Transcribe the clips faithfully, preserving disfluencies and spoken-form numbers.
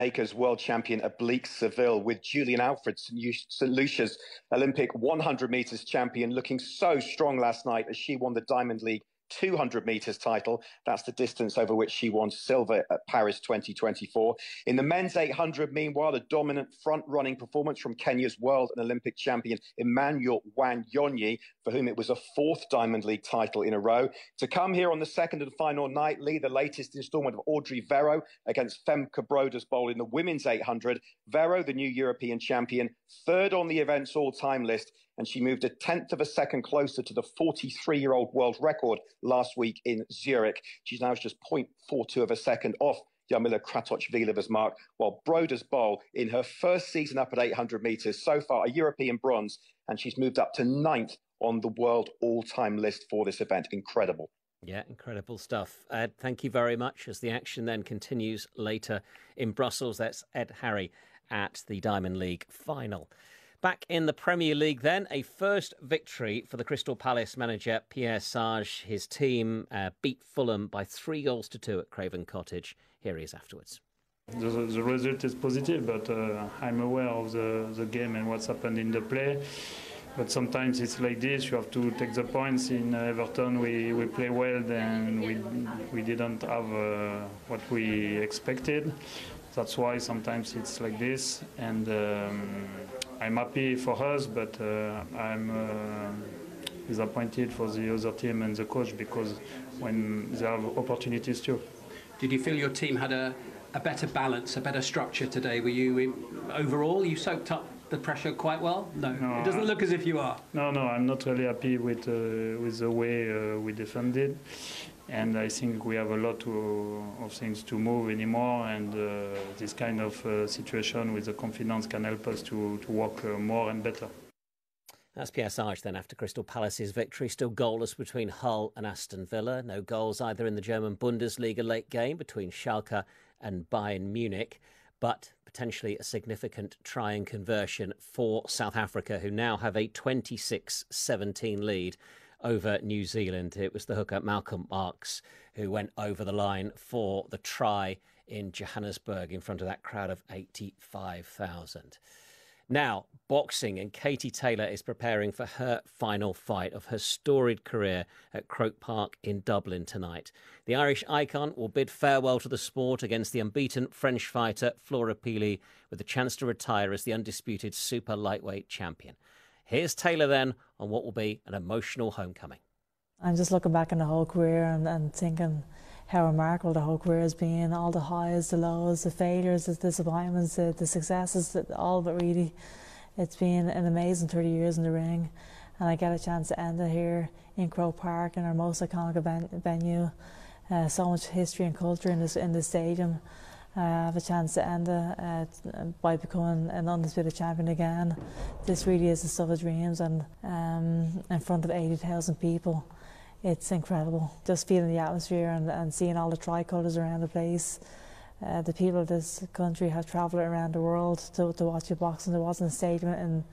Makers world champion Oblique Seville with Julian Alfred, Saint Lucia's Olympic one hundred metres champion, looking so strong last night as she won the Diamond League two hundred metres title. That's the distance over which she won silver at Paris twenty twenty-four. In the men's eight hundred, meanwhile, a dominant front-running performance from Kenya's world and Olympic champion Emmanuel Wanyonyi, for whom it was a fourth Diamond League title in a row. To come here on the second and final night, Lee, the latest instalment of Audrey Vero against Femke Broders-Bol in the women's eight hundred. Vero, the new European champion, third on the event's all-time list, and she moved a tenth of a second closer to the forty-three-year-old world record last week in Zurich. She's now just zero point four two of a second off Jarmila Kratochvilova's mark, while Broders-Bol, in her first season up at eight hundred metres, so far a European bronze, and she's moved up to ninth on the world all-time list for this event. Incredible. Yeah, incredible stuff. Ed, thank you very much. As the action then continues later in Brussels, that's Ed Harry at the Diamond League final. Back in the Premier League then, a first victory for the Crystal Palace manager Pierre Sage. His team uh, beat Fulham by three goals to two at Craven Cottage. Here he is afterwards. The, the result is positive, but uh, I'm aware of the, the game and what's happened in the play. But sometimes it's like this, you have to take the points. In Everton we, we play well and we, we didn't have uh, what we expected. That's why sometimes it's like this. And um, I'm happy for us, but uh, I'm uh, disappointed for the other team and the coach, because when they have opportunities too. Did you feel your team had a, a better balance, a better structure today? Were you, overall, you soaked up the pressure quite well? No, no, it doesn't look as if you are. No, no, I'm not really happy with uh, with the way uh, we defended, and I think we have a lot to, of things to move anymore, and uh, this kind of uh, situation with the confidence can help us to, to work uh, more and better. That's Pierre Sage then after Crystal Palace's victory. Still goalless between Hull and Aston Villa. No goals either in the German Bundesliga late game between Schalke and Bayern Munich, but potentially a significant try-in conversion for South Africa, who now have a twenty-six seventeen lead over New Zealand. It was the hooker Malcolm Marx who went over the line for the try in Johannesburg in front of that crowd of eighty-five thousand. Now, boxing, and Katie Taylor is preparing for her final fight of her storied career at Croke Park in Dublin tonight. The Irish icon will bid farewell to the sport against the unbeaten French fighter Flora Pili, with the chance to retire as the undisputed super lightweight champion. Here's Taylor then on what will be an emotional homecoming. I'm just looking back on the whole career and, and thinking how remarkable the whole career has been, all the highs, the lows, the failures, the disappointments, the, the successes, all of it really. It's been an amazing thirty years in the ring, and I get a chance to end it here in Croke Park, in our most iconic venue. Uh, so much history and culture in this in this stadium. Uh, I have a chance to end it uh, by becoming an undisputed champion again. This really is the stuff of dreams, and um, in front of eighty thousand people. It's incredible, just feeling the atmosphere and, and seeing all the tricolours around the place. Uh, the people of this country have travelled around the world to, to watch the boxing. There wasn't a stadium in,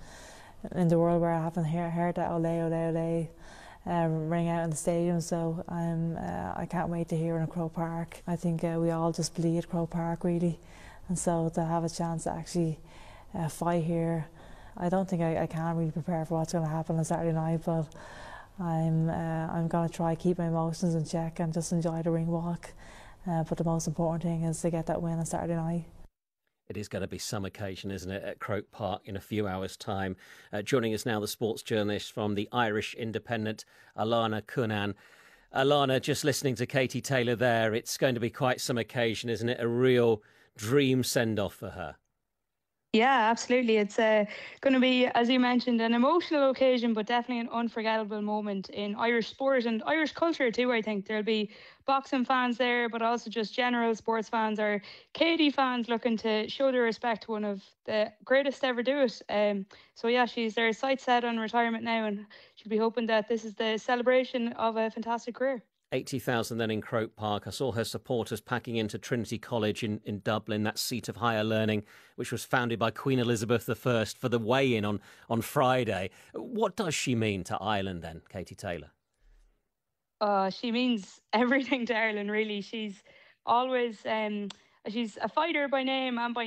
in the world where I haven't heard, heard that ole, ole, ole uh, ring out in the stadium, so I'm, uh, I can't wait to hear it in Croke Park. I think uh, we all just bleed Croke Park really, and so to have a chance to actually uh, fight here, I don't think I, I can really prepare for what's going to happen on Saturday night, but I'm, uh, I'm going to try to keep my emotions in check and just enjoy the ring walk. Uh, but the most important thing is to get that win on Saturday night. It is going to be some occasion, isn't it, at Croke Park in a few hours' time. Uh, joining us now, the sports journalist from the Irish Independent, Alana Cunnan. Alana, just listening to Katie Taylor there, it's going to be quite some occasion, isn't it? A real dream send-off for her. Yeah, absolutely. It's uh, going to be, as you mentioned, an emotional occasion, but definitely an unforgettable moment in Irish sport and Irish culture too, I think. There'll be boxing fans there, but also just general sports fans or Katie fans looking to show their respect to one of the greatest to ever do it. Um, so yeah, she's there sight set on retirement now, and she'll be hoping that this is the celebration of a fantastic career. eighty thousand then in Croke Park. I saw her supporters packing into Trinity College in, in Dublin, that seat of higher learning, which was founded by Queen Elizabeth the First, for the weigh-in on, on Friday. What does she mean to Ireland then, Katie Taylor? Uh, she means everything to Ireland, really. She's always, um, she's a fighter by name and by